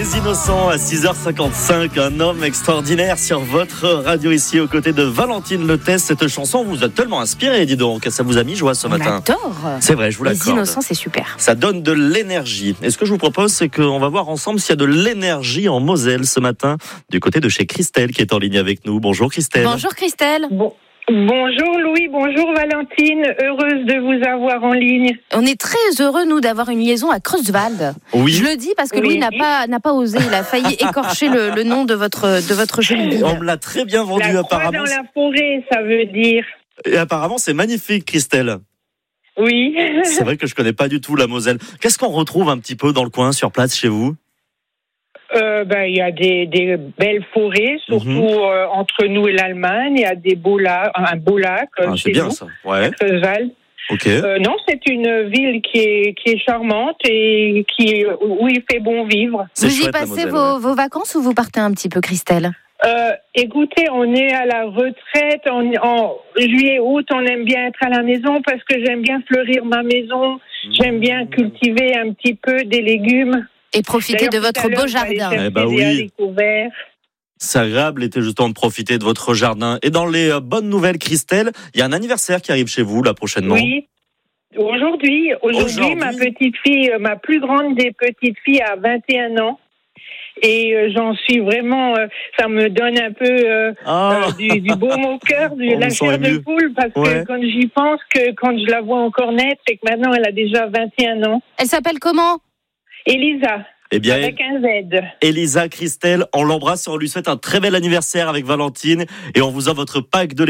Les Innocents à 6h55, un homme extraordinaire sur votre radio ici aux côtés de Valentine Letès. Cette chanson vous a tellement inspiré, dis donc, ça vous a mis joie ce matin. On adore. C'est vrai, je vous l'accorde. Les Innocents, c'est super. Ça donne de l'énergie. Et ce que je vous propose, c'est qu'on va voir ensemble s'il y a de l'énergie en Moselle ce matin, du côté de chez Christelle qui est en ligne avec nous. Bonjour Christelle. Bonjour Christelle. Bonjour Louis, bonjour Valentine, heureuse de vous avoir en ligne. On est très heureux, nous, d'avoir une liaison à Creuswald. Oui. Je le dis parce que Oui. Louis n'a pas osé, il a failli écorcher le nom de votre jolie ville. On me l'a très bien vendu La croix apparemment. dans la forêt, ça veut dire. Et apparemment, c'est magnifique Christelle. Oui. C'est vrai que je connais pas du tout la Moselle. Qu'est-ce qu'on retrouve un petit peu dans le coin, sur place, chez vous ? Il y a des belles forêts, surtout entre nous et l'Allemagne. Il y a un beau lac Ah, c'est chez bien nous, ça. Ouais. à Creuswald. Ok. Non, c'est une ville qui est charmante et où il fait bon vivre. C'est Vous y chouette, la passez Moselle, vos vacances ou vous partez un petit peu, Christelle ? Écoutez, on est à la retraite. En juillet, août, on aime bien être à la maison parce que j'aime bien fleurir ma maison. J'aime bien cultiver un petit peu des légumes. Et profiter de votre beau jardin. Eh ben oui. Haricots verts. C'est agréable, était justement de profiter de votre jardin. Et dans les bonnes nouvelles, Christelle, il y a un anniversaire qui arrive chez vous, là, prochainement. Oui. Aujourd'hui, ma petite fille, ma plus grande des petites filles a 21 ans. Et j'en suis vraiment, ça me donne un peu du baume au cœur, de la chair de poule, parce que quand j'y pense, que quand je la vois encore naître, c'est que maintenant elle a déjà 21 ans. Elle s'appelle comment ? Elisa, Eh bien, avec un Z. Elisa, Christelle, on l'embrasse et on lui souhaite un très bel anniversaire avec Valentine. Et on vous offre votre pack de